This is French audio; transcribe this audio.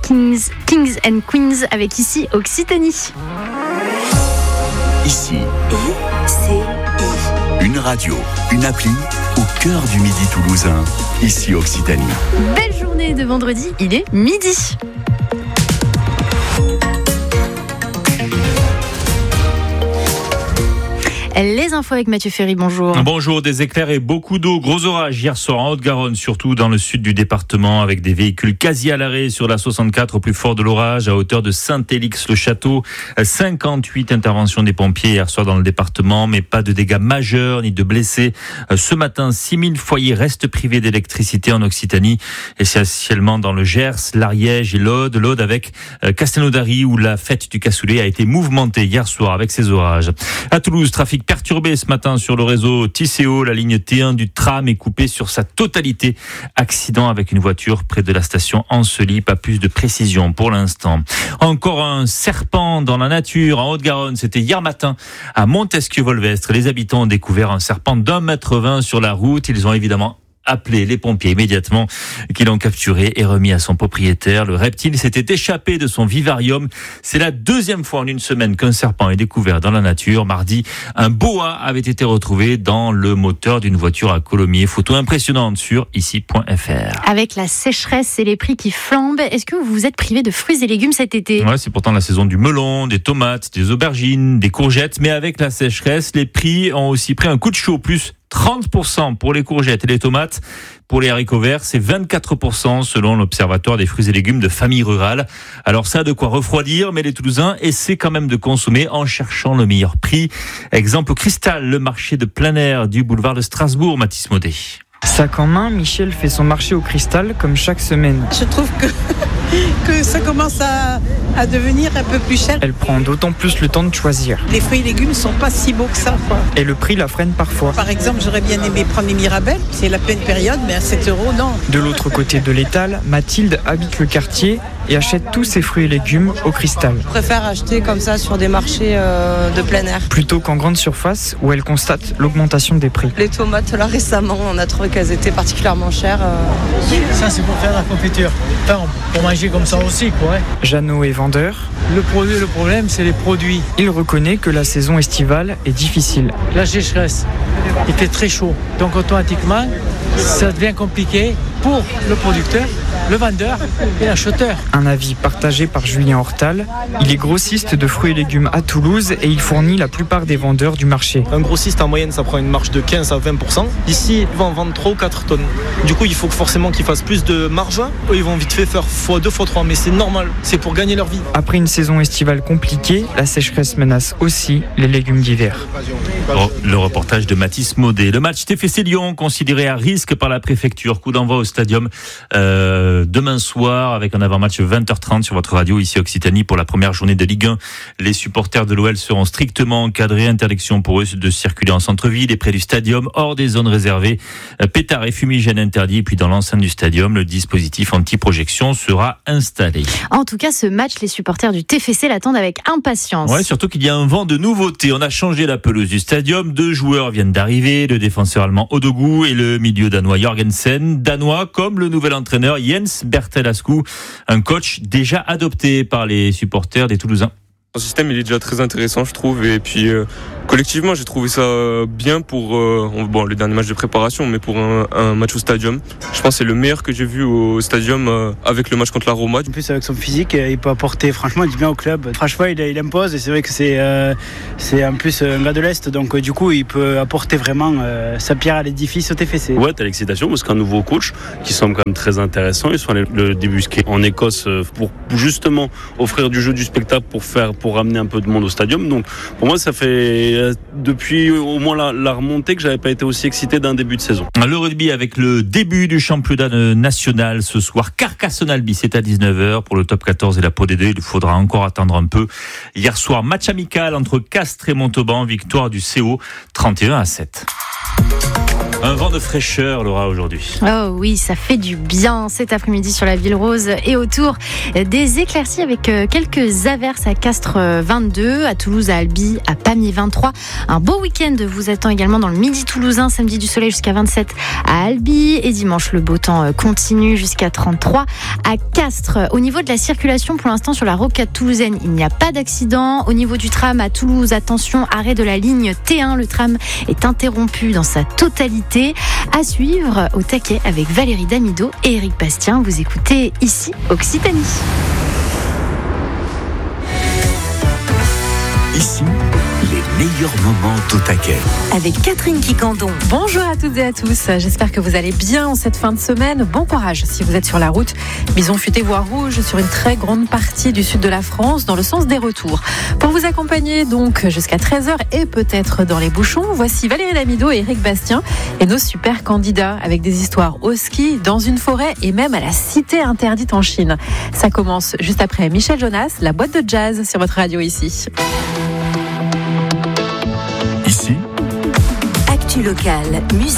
Kings and Queens avec ici Occitanie. Ici, une radio, une appli au cœur du Midi toulousain. Ici Occitanie. Belle journée de vendredi, il est midi. Les infos avec Mathieu Ferry, bonjour. Bonjour, des éclairs et beaucoup d'eau. Gros orage hier soir en Haute-Garonne, surtout dans le sud du département, avec des véhicules quasi à l'arrêt sur la 64 au plus fort de l'orage, à hauteur de Saint-Élix-le-Château. 58 interventions des pompiers hier soir dans le département, mais pas de dégâts majeurs ni de blessés. Ce matin, 6000 foyers restent privés d'électricité en Occitanie, essentiellement dans le Gers, l'Ariège et l'Aude. L'Aude avec Castelnaudary, où la fête du cassoulet a été mouvementée hier soir avec ces orages. À Toulouse, trafic perturbé ce matin sur le réseau Tisséo. La ligne T1 du tram est coupée sur sa totalité. Accident avec une voiture près de la station Ancely. Pas plus de précision pour l'instant. Encore un serpent dans la nature en Haute-Garonne. C'était hier matin à Montesquieu-Volvestre. Les habitants ont découvert un serpent d'1,20 m sur la route. Ils ont évidemment appelé les pompiers immédiatement, qui l'ont capturé et remis à son propriétaire. Le reptile s'était échappé de son vivarium. C'est la deuxième fois en une semaine qu'un serpent est découvert dans la nature. Mardi, un boa avait été retrouvé dans le moteur d'une voiture à Colomiers. Photo impressionnante sur ici.fr. Avec la sécheresse et les prix qui flambent, est-ce que vous vous êtes privé de fruits et légumes cet été ? Ouais, c'est pourtant la saison du melon, des tomates, des aubergines, des courgettes. Mais avec la sécheresse, les prix ont aussi pris un coup de chaud, plus 30% pour les courgettes et les tomates. Pour les haricots verts, c'est 24% selon l'Observatoire des fruits et légumes de famille rurale. Alors ça a de quoi refroidir, mais les Toulousains essaient quand même de consommer en cherchant le meilleur prix. Exemple au Cristal, le marché de plein air du boulevard de Strasbourg, Mathis Maudet. Sac en main, Michel fait son marché au Cristal comme chaque semaine. Je trouve que ça commence à devenir un peu plus cher. Elle prend d'autant plus le temps de choisir. Les fruits et légumes ne sont pas si beaux que ça, quoi. Et le prix la freine parfois. Par exemple, j'aurais bien aimé prendre les mirabelles. C'est la pleine période, mais à 7 €, non. De l'autre côté de l'étal, Mathilde habite le quartier et achète tous ses fruits et légumes au Cristal. Je préfère acheter comme ça sur des marchés de plein air. Plutôt qu'en grande surface où elle constate l'augmentation des prix. Les tomates, là récemment, on a trouvé qu'elles étaient particulièrement chères. Ça, c'est pour faire la confiture. Enfin, pour manger comme ça aussi, quoi. Jeannot est vendeur. Le problème, c'est les produits. Il reconnaît que la saison estivale est difficile. La sécheresse, il fait très chaud. Donc automatiquement, ça devient compliqué pour le producteur, le vendeur et l'acheteur. Un avis partagé par Julien Hortal. Il est grossiste de fruits et légumes à Toulouse et il fournit la plupart des vendeurs du marché. Un grossiste en moyenne, ça prend une marge de 15 à 20%. Ici, ils vont en vendre 3 ou 4 tonnes. Du coup, il faut forcément qu'ils fassent plus de marge. Eux, ils vont vite fait faire x2, x3, mais c'est normal. C'est pour gagner leur vie. Après une saison estivale compliquée, la sécheresse menace aussi les légumes d'hiver. Le reportage de Mathis Maudet. Le match TFC Lyon, considéré à risque par la préfecture. Coup d'envoi au stadium demain soir avec un avant-match 20h30 sur votre radio ici Occitanie pour la première journée de Ligue 1. Les supporters de l'OL seront strictement encadrés. Interdiction pour eux de circuler en centre-ville et près du stadium, hors des zones réservées. Pétards et fumigènes interdits. Et puis dans l'enceinte du stadium, le dispositif anti-projection sera installé. En tout cas, ce match, les supporters du TFC l'attendent avec impatience. Ouais, surtout qu'il y a un vent de nouveautés. On a changé la pelouse du stadium. 2 joueurs viennent d'arriver, le défenseur allemand Odogwu et le milieu danois Jorgensen. Danois comme le nouvel entraîneur Jens Bertelascu, un coach déjà adopté par les supporters des Toulousains. Le système il est déjà très intéressant je trouve et puis collectivement j'ai trouvé ça bien pour le dernier match de préparation mais pour un match au stadium. Je pense que c'est le meilleur que j'ai vu au stadium avec le match contre la Roma. En plus avec son physique il peut apporter franchement du bien au club. Franchement il impose et c'est vrai que c'est en plus un gars de l'Est donc du coup il peut apporter vraiment sa pierre à l'édifice au TFC. Ouais t'as l'excitation parce qu'un nouveau coach qui semble quand même très intéressant. Ils sont allés le débusquer en Écosse pour justement offrir du jeu du spectacle pour ramener un peu de monde au stadium. Donc pour moi ça fait depuis au moins la remontée que j'avais pas été aussi excité d'un début de saison. Le rugby avec le début du championnat national ce soir. Carcassonne-Albi, c'est à 19h pour le top 14 et la Pro D2. Il faudra encore attendre un peu. Hier soir, match amical entre Castres et Montauban. Victoire du CO 31-7. Un vent de fraîcheur, Laura, aujourd'hui. Oh oui, ça fait du bien cet après-midi sur la Ville Rose et autour. Des éclaircies avec quelques averses à Castres 22, à Toulouse, à Albi, à Pamiers 23. Un beau week-end vous attend également dans le Midi toulousain, samedi du soleil jusqu'à 27 à Albi. Et dimanche, le beau temps continue jusqu'à 33 à Castres. Au niveau de la circulation, pour l'instant, sur la rocade toulousaine, il n'y a pas d'accident. Au niveau du tram à Toulouse, attention, arrêt de la ligne T1. Le tram est interrompu dans sa totalité. À suivre au taquet avec Valérie Damido et Éric Bastien. Vous écoutez ici Occitanie. Ici, les meilleurs moments au taquet. Avec Catherine Quicandon. Bonjour à toutes et à tous. J'espère que vous allez bien en cette fin de semaine. Bon courage si vous êtes sur la route. Bison futé voie rouge sur une très grande partie du sud de la France dans le sens des retours. Pour vous accompagner donc jusqu'à 13h et peut-être dans les bouchons, voici Valérie Damido et Éric Bastien et nos super candidats avec des histoires au ski, dans une forêt et même à la cité interdite en Chine. Ça commence juste après Michel Jonas, la boîte de jazz sur votre radio ici. Ici, Actu locale, musique.